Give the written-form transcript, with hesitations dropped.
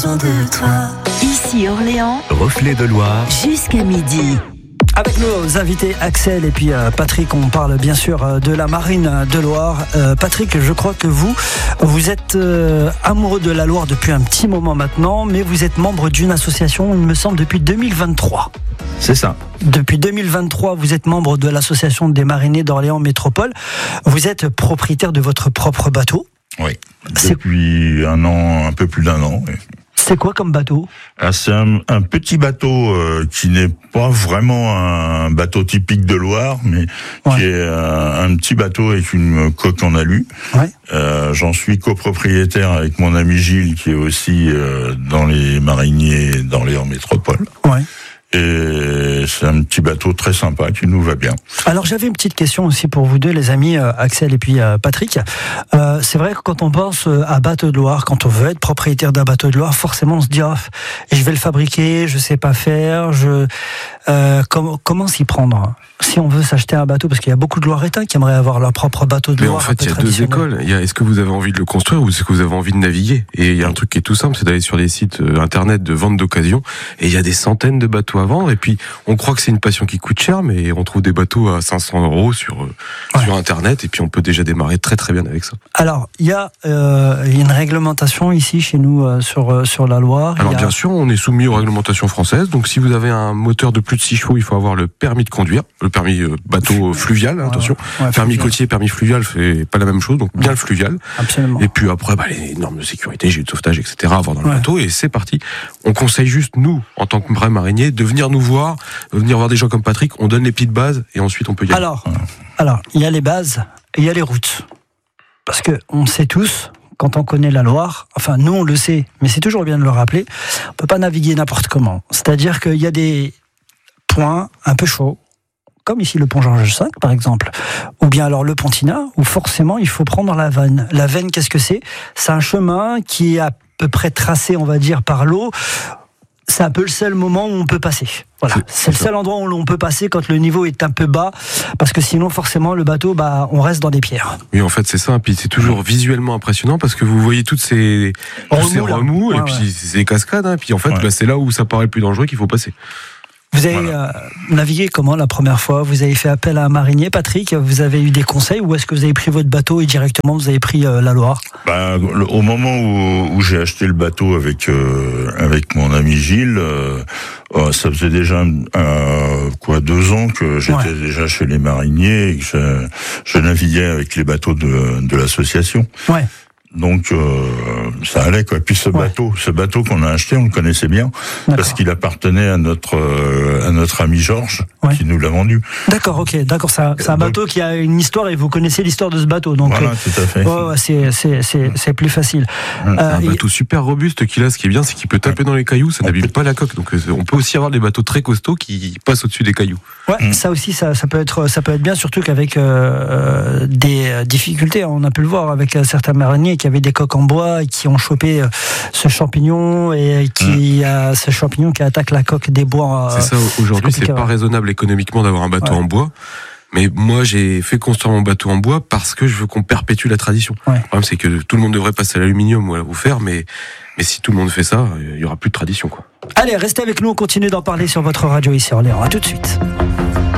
De toi. Ici Orléans, Reflet de Loire, jusqu'à midi. Avec nos invités Axel et puis Patrick, on parle bien sûr de la marine de Loire. Patrick, je crois que vous êtes amoureux de la Loire depuis un petit moment maintenant, mais vous êtes membre d'une association, il me semble, depuis 2023. C'est ça. Depuis 2023, vous êtes membre de l'association des mariniers d'Orléans Métropole. Vous êtes propriétaire de votre propre bateau. Oui. Depuis un an, un peu plus d'un an. Oui. C'est quoi comme bateau ? C'est un petit bateau qui n'est pas vraiment un bateau typique de Loire, mais qui est un petit bateau avec une coque en alu. Ouais. J'en suis copropriétaire avec mon ami Gilles, qui est aussi dans les mariniers d'Orléans Métropole. Ouais. Et c'est un petit bateau très sympa qui nous va bien. Alors j'avais une petite question aussi pour vous deux, les amis Axel et puis Patrick. C'est vrai que quand on pense à bateau de Loire, quand on veut être propriétaire d'un bateau de Loire, forcément on se dit je vais le fabriquer, je sais pas faire. Comment s'y prendre si on veut s'acheter un bateau, parce qu'il y a beaucoup de Loiretains qui aimeraient avoir leur propre bateau de Loire. Mais en fait, il y a deux écoles. Est-ce que vous avez envie de le construire ou est-ce que vous avez envie de naviguer ? Et il y a un truc qui est tout simple, c'est d'aller sur les sites internet de vente d'occasion. Et il y a des centaines de bateaux à vendre. Et puis, on croit que c'est une passion qui coûte cher, mais on trouve des bateaux à 500 € sur internet. Et puis, on peut déjà démarrer très très bien avec ça. Alors, il y a une réglementation ici chez nous sur la Loire. Alors, bien sûr, on est soumis aux réglementations françaises. Donc, si vous avez un moteur de plus de 6 chevaux, il faut avoir le permis de conduire, le permis bateau fluvial, attention. Permis côtier, permis fluvial, c'est pas la même chose, donc bien le fluvial. Absolument. Et puis après, les normes de sécurité, gilet de sauvetage, etc. à avoir dans le bateau, et c'est parti. On conseille juste, nous, en tant que vrais mariniers, de venir nous voir, venir voir des gens comme Patrick, on donne les petites bases, et ensuite on peut y aller. Alors, il y a les bases, et il y a les routes. Parce que on sait tous, quand on connaît la Loire, enfin nous on le sait, mais c'est toujours bien de le rappeler, on peut pas naviguer n'importe comment. C'est-à-dire qu'il y a des points un peu chauds, comme ici le pont Georges V par exemple, ou bien alors le Pontina, où forcément il faut prendre la Venne. La Venne, qu'est-ce que c'est ? C'est un chemin qui est à peu près tracé, on va dire, par l'eau. C'est un peu le seul moment où on peut passer. Voilà, c'est le seul endroit où on peut passer quand le niveau est un peu bas, parce que sinon forcément le bateau, on reste dans des pierres. Oui, en fait c'est ça, et puis c'est toujours visuellement impressionnant parce que vous voyez tous ces remous, et puis ces cascades, et puis en fait c'est là où ça paraît le plus dangereux qu'il faut passer. Vous avez navigué comment la première fois ? Vous avez fait appel à un marinier, Patrick ? Vous avez eu des conseils, ou est-ce que vous avez pris votre bateau et directement vous avez pris la Loire ? Au moment où j'ai acheté le bateau avec mon ami Gilles, ça faisait déjà 2 ans que j'étais déjà chez les mariniers et que je naviguais avec les bateaux de l'association. Ouais. Donc ça allait quoi. Puis ce bateau qu'on a acheté, on le connaissait bien parce qu'il appartenait à notre ami Georges qui nous l'a vendu. D'accord, c'est un bateau qui a une histoire et vous connaissez l'histoire de ce bateau. Donc voilà, tout à fait. C'est plus facile. Un bateau super robuste qu'il a. Ce qui est bien, c'est qu'il peut taper dans les cailloux, ça n'abîme pas la coque. Donc on peut aussi avoir des bateaux très costauds qui passent au-dessus des cailloux. Ouais, ça aussi, ça peut être bien, surtout qu'avec des difficultés, on a pu le voir avec certains mariniers qui avaient des coques en bois et qui ont chopé ce champignon et ce champignon qui attaque la coque des bois. C'est ça, aujourd'hui c'est pas raisonnable économiquement d'avoir un bateau en bois. Mais moi, j'ai fait construire mon bateau en bois parce que je veux qu'on perpétue la tradition. Le problème, c'est que tout le monde devrait passer à l'aluminium ou à vous faire, mais si tout le monde fait ça, il y aura plus de tradition, quoi. Allez, restez avec nous, on continue d'en parler sur votre radio ici Orléans. À tout de suite.